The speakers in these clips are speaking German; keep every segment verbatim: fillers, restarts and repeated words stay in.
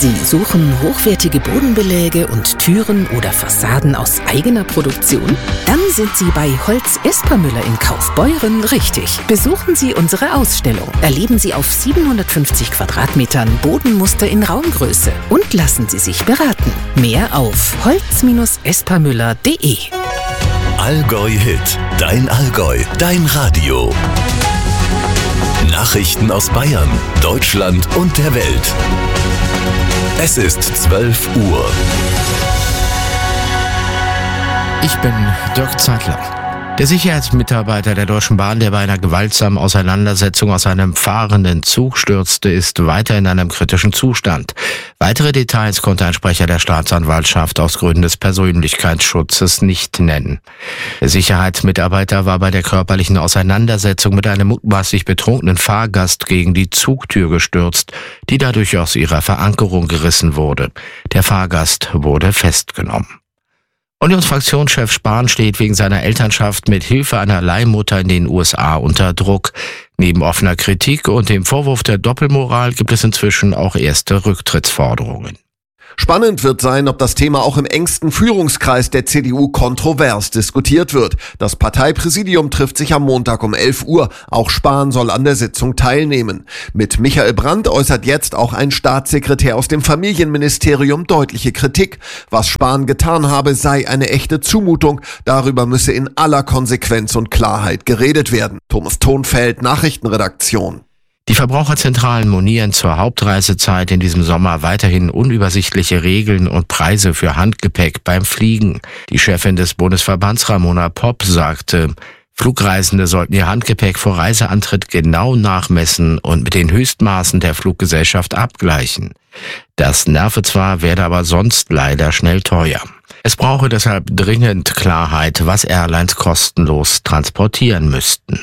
Sie suchen hochwertige Bodenbeläge und Türen oder Fassaden aus eigener Produktion? Dann sind Sie bei Holz Espermüller in Kaufbeuren richtig. Besuchen Sie unsere Ausstellung. Erleben Sie auf siebenhundertfünfzig Quadratmetern Bodenmuster in Raumgröße und lassen Sie sich beraten. Mehr auf holz espermüller punkt de. Allgäu Hit, dein Allgäu, dein Radio. Nachrichten aus Bayern, Deutschland und der Welt. Es ist zwölf Uhr. Ich bin Dirk Zeitler. Der Sicherheitsmitarbeiter der Deutschen Bahn, der bei einer gewaltsamen Auseinandersetzung aus einem fahrenden Zug stürzte, ist weiter in einem kritischen Zustand. Weitere Details konnte ein Sprecher der Staatsanwaltschaft aus Gründen des Persönlichkeitsschutzes nicht nennen. Der Sicherheitsmitarbeiter war bei der körperlichen Auseinandersetzung mit einem mutmaßlich betrunkenen Fahrgast gegen die Zugtür gestürzt, die dadurch aus ihrer Verankerung gerissen wurde. Der Fahrgast wurde festgenommen. Unionsfraktionschef Spahn steht wegen seiner Elternschaft mit Hilfe einer Leihmutter in den U S A unter Druck. Neben offener Kritik und dem Vorwurf der Doppelmoral gibt es inzwischen auch erste Rücktrittsforderungen. Spannend wird sein, ob das Thema auch im engsten Führungskreis der C D U kontrovers diskutiert wird. Das Parteipräsidium trifft sich am Montag um elf Uhr. Auch Spahn soll an der Sitzung teilnehmen. Mit Michael Brandt äußert jetzt auch ein Staatssekretär aus dem Familienministerium deutliche Kritik. Was Spahn getan habe, sei eine echte Zumutung. Darüber müsse in aller Konsequenz und Klarheit geredet werden. Thomas Thonfeld, Nachrichtenredaktion. Die Verbraucherzentralen monieren zur Hauptreisezeit in diesem Sommer weiterhin unübersichtliche Regeln und Preise für Handgepäck beim Fliegen. Die Chefin des Bundesverbands Ramona Popp sagte, Flugreisende sollten ihr Handgepäck vor Reiseantritt genau nachmessen und mit den Höchstmaßen der Fluggesellschaft abgleichen. Das nerve zwar, werde aber sonst leider schnell teuer. Es brauche deshalb dringend Klarheit, was Airlines kostenlos transportieren müssten.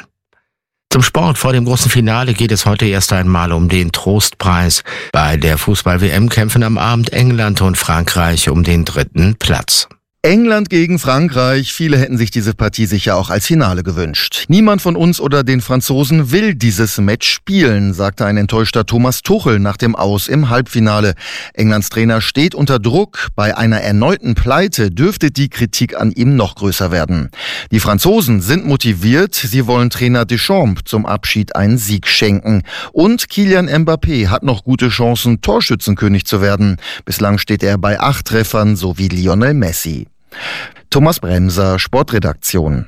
Zum Sport. Vor dem großen Finale geht es heute erst einmal um den Trostpreis. Bei der Fußball-W M kämpfen am Abend England und Frankreich um den dritten Platz. England gegen Frankreich. Viele hätten sich diese Partie sicher auch als Finale gewünscht. Niemand von uns oder den Franzosen will dieses Match spielen, sagte ein enttäuschter Thomas Tuchel nach dem Aus im Halbfinale. Englands Trainer steht unter Druck. Bei einer erneuten Pleite dürfte die Kritik an ihm noch größer werden. Die Franzosen sind motiviert. Sie wollen Trainer Deschamps zum Abschied einen Sieg schenken. Und Kylian Mbappé hat noch gute Chancen, Torschützenkönig zu werden. Bislang steht er bei acht Treffern, so wie Lionel Messi. Thomas Bremser, Sportredaktion.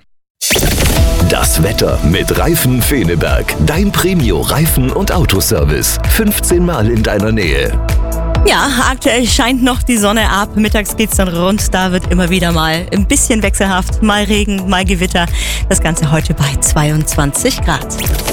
Das Wetter mit Reifen Feneberg. Dein Premio-Reifen- und Autoservice. fünfzehn Mal in deiner Nähe. Ja, aktuell scheint noch die Sonne ab. Mittags geht's dann rund. Da wird immer wieder mal ein bisschen wechselhaft. Mal Regen, mal Gewitter. Das Ganze heute bei zweiundzwanzig Grad.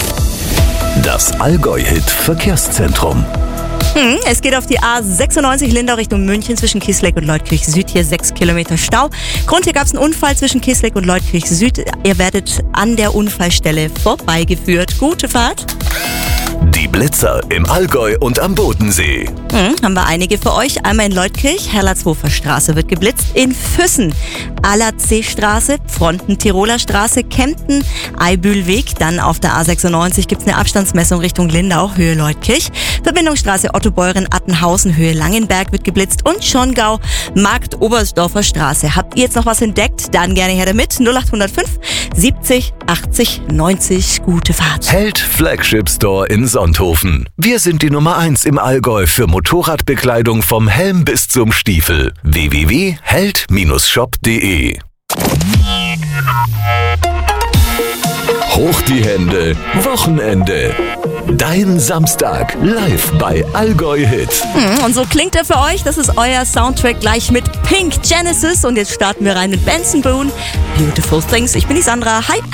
Das Allgäu-Hit Verkehrszentrum. Hm, es geht auf die A sechsundneunzig Lindau Richtung München zwischen Kiesleck und Leutkirch Süd. Hier sechs Kilometer Stau. Grund, hier gab es einen Unfall zwischen Kiesleck und Leutkirch Süd. Ihr werdet an der Unfallstelle vorbeigeführt. Gute Fahrt. Die Blitzer im Allgäu und am Bodensee. Hm, haben wir einige für euch. Einmal in Leutkirch, Herlertshofer Straße wird geblitzt. In Füssen, Allertsee-Straße, Fronten Tiroler Straße, Kempten, Eibühlweg. Dann auf der A sechsundneunzig gibt es eine Abstandsmessung Richtung Lindau, Höhe Leutkirch. Verbindungsstraße Ottobeuren, Attenhausen, Höhe Langenberg wird geblitzt. Und Schongau, Markt Oberstdorfer Straße. Habt ihr jetzt noch was entdeckt? Dann gerne her damit. null acht null fünf siebzig achtzig neunzig. Gute Fahrt. Held Flagship Store in Sonthofen. Wir sind die Nummer eins im Allgäu für Motorradbekleidung vom Helm bis zum Stiefel. w w w punkt held shop punkt de. Hoch die Hände, Wochenende. Dein Samstag live bei Allgäu Hit. Hm, und so klingt er für euch. Das ist euer Soundtrack gleich mit Pink Genesis. Und jetzt starten wir rein mit Benson Boone. Beautiful Things. Ich bin die Sandra. Hi.